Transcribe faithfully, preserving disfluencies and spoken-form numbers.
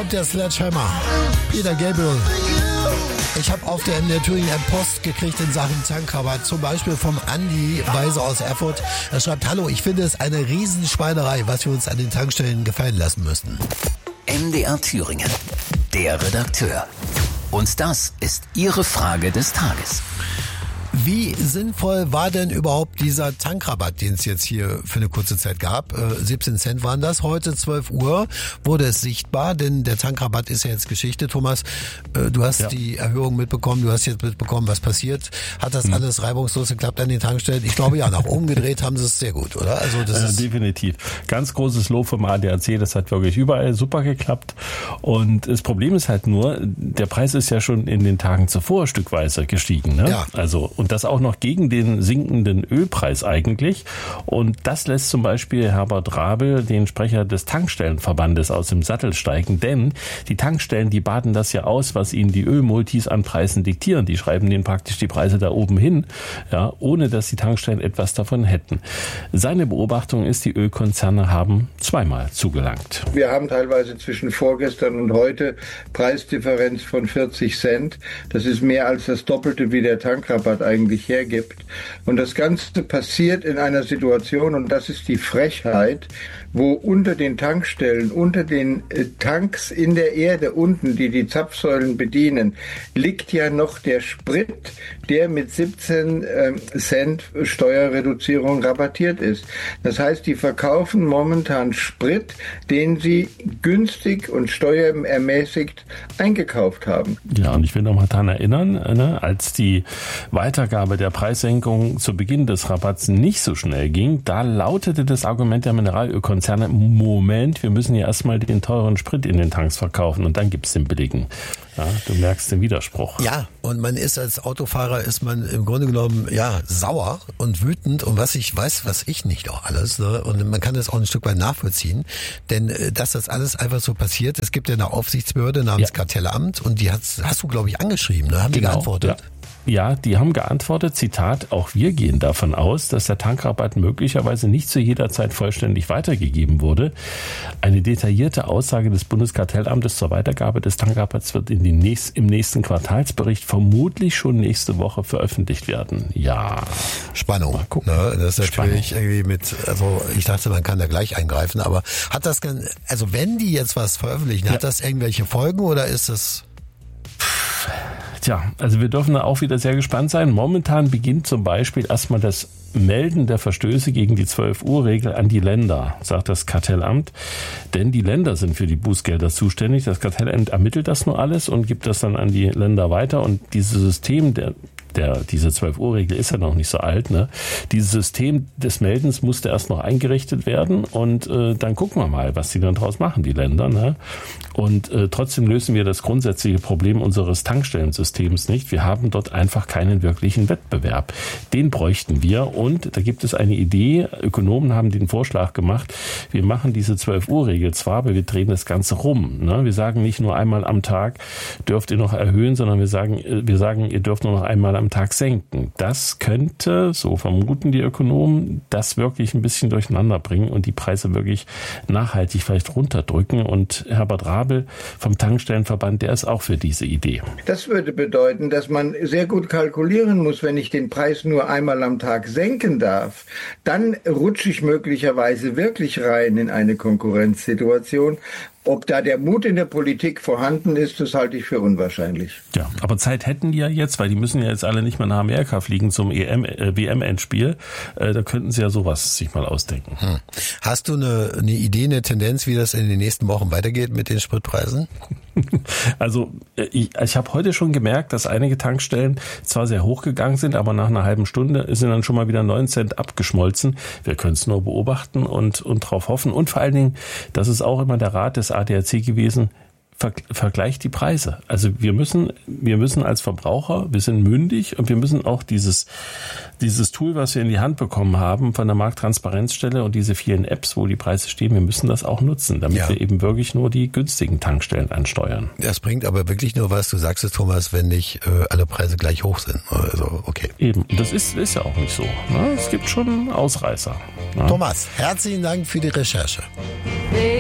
kommt der Sledgehammer. Peter Gabriel. Ich habe auf der M D R Thüringen Post gekriegt in Sachen Tankrabatt, zum Beispiel vom Andi Weise aus Erfurt. Er schreibt, hallo, ich finde es eine Riesenschweinerei, was wir uns an den Tankstellen gefallen lassen müssten. M D R Thüringen, der Redakteur. Und das ist Ihre Frage des Tages. Wie sinnvoll war denn überhaupt dieser Tankrabatt, den es jetzt hier für eine kurze Zeit gab? Äh, siebzehn Cent waren das. Heute zwölf Uhr wurde es sichtbar, denn der Tankrabatt ist ja jetzt Geschichte. Thomas, äh, du hast ja die Erhöhung mitbekommen, du hast jetzt mitbekommen, was passiert. Hat das hm. alles reibungslos geklappt an den Tankstellen? Ich glaube ja, nach oben gedreht haben sie es sehr gut, oder? Also das äh, ist definitiv. Ganz großes Lob vom A D A C, das hat wirklich überall super geklappt. Und das Problem ist halt nur, der Preis ist ja schon in den Tagen zuvor stückweise gestiegen. Ne? Ja. Also und das auch noch gegen den sinkenden Ölpreis eigentlich. Und das lässt zum Beispiel Herbert Rabel, den Sprecher des Tankstellenverbandes, aus dem Sattel steigen. Denn die Tankstellen, die baden das ja aus, was ihnen die Ölmultis an Preisen diktieren. Die schreiben denen praktisch die Preise da oben hin, ja, ohne dass die Tankstellen etwas davon hätten. Seine Beobachtung ist, die Ölkonzerne haben zweimal zugelangt. Wir haben teilweise zwischen vorgestern und heute Preisdifferenz von vierzig Cent. Das ist mehr als das Doppelte, wie der Tankrabatt eigentlich hergibt. Und das Ganze passiert in einer Situation, und das ist die Frechheit, wo unter den Tankstellen, unter den äh, Tanks in der Erde unten, die die Zapfsäulen bedienen, liegt ja noch der Sprit, der mit siebzehn äh, Cent Steuerreduzierung rabattiert ist. Das heißt, die verkaufen momentan Sprit, den sie günstig und steuerermäßigt eingekauft haben. Ja, und ich will noch mal daran erinnern, ne, als die Weitergabe der Preissenkung zu Beginn des Rabatts nicht so schnell ging, da lautete das Argument der Mineralölkonzerne, Moment, wir müssen ja erstmal den teuren Sprit in den Tanks verkaufen und dann gibt's den billigen. Ja, du merkst den Widerspruch. Ja, und man ist als Autofahrer, ist man im Grunde genommen, ja, sauer und wütend, und was ich weiß, was ich nicht auch alles, ne? Und man kann das auch ein Stück weit nachvollziehen, denn äh, dass das alles einfach so passiert, es gibt ja eine Aufsichtsbehörde namens ja. Kartellamt, und die hat's, hast du, glaube ich, angeschrieben, ne? Haben die genau, geantwortet? Ja. Ja, die haben geantwortet, Zitat, auch wir gehen davon aus, dass der Tankrabatt möglicherweise nicht zu jeder Zeit vollständig weitergegeben wurde. Eine detaillierte Aussage des Bundeskartellamtes zur Weitergabe des Tankrabatts wird in den nächst, im nächsten Quartalsbericht vermutlich schon nächste Woche veröffentlicht werden. Ja. Spannung. Mal gucken. Ne, das ist natürlich Spannung. Irgendwie mit, also ich dachte, man kann da gleich eingreifen, aber hat das, also wenn die jetzt was veröffentlichen, ja. hat das irgendwelche Folgen oder ist es... Tja, also wir dürfen da auch wieder sehr gespannt sein. Momentan beginnt zum Beispiel erstmal das Melden der Verstöße gegen die zwölf Uhr Regel an die Länder, sagt das Kartellamt. Denn die Länder sind für die Bußgelder zuständig. Das Kartellamt ermittelt das nur alles und gibt das dann an die Länder weiter. Und dieses System der Der, diese zwölf Uhr Regel ist ja noch nicht so alt, ne? Dieses System des Meldens musste erst noch eingerichtet werden und äh, dann gucken wir mal, was die dann draus machen, die Länder, ne? Und äh, trotzdem lösen wir das grundsätzliche Problem unseres Tankstellensystems nicht. Wir haben dort einfach keinen wirklichen Wettbewerb. Den bräuchten wir, und da gibt es eine Idee. Ökonomen haben den Vorschlag gemacht, wir machen diese zwölf Uhr Regel zwar, aber wir drehen das Ganze rum, ne? Wir sagen nicht nur einmal am Tag dürft ihr noch erhöhen, sondern wir sagen, wir sagen, ihr dürft nur noch einmal am Tag senken. Das könnte, so vermuten die Ökonomen, das wirklich ein bisschen durcheinander bringen und die Preise wirklich nachhaltig vielleicht runterdrücken. Und Herbert Rabel vom Tankstellenverband, der ist auch für diese Idee. Das würde bedeuten, dass man sehr gut kalkulieren muss, wenn ich den Preis nur einmal am Tag senken darf, dann rutsche ich möglicherweise wirklich rein in eine Konkurrenzsituation. Ob da der Mut in der Politik vorhanden ist, das halte ich für unwahrscheinlich. Ja, aber Zeit hätten die ja jetzt, weil die müssen ja jetzt alle nicht mehr nach Amerika fliegen zum E M, äh, W M-Endspiel. Äh, da könnten sie ja sowas sich mal ausdenken. Hm. Hast du eine, eine Idee, eine Tendenz, wie das in den nächsten Wochen weitergeht mit den Spritpreisen? Also ich, ich habe heute schon gemerkt, dass einige Tankstellen zwar sehr hoch gegangen sind, aber nach einer halben Stunde sind dann schon mal wieder neun Cent abgeschmolzen. Wir können es nur beobachten und, und drauf hoffen. Und vor allen Dingen, das ist auch immer der Rat des A D A C gewesen, vergleicht die Preise. Also wir müssen, wir müssen als Verbraucher, wir sind mündig und wir müssen auch dieses, dieses Tool, was wir in die Hand bekommen haben von der Markttransparenzstelle und diese vielen Apps, wo die Preise stehen, wir müssen das auch nutzen, damit ja. wir eben wirklich nur die günstigen Tankstellen ansteuern. Das bringt aber wirklich nur was, du sagst es, Thomas, wenn nicht äh, alle Preise gleich hoch sind. Also, okay. Eben. Und das ist, ist ja auch nicht so. Ne? Es gibt schon Ausreißer. Ne? Thomas, herzlichen Dank für die Recherche.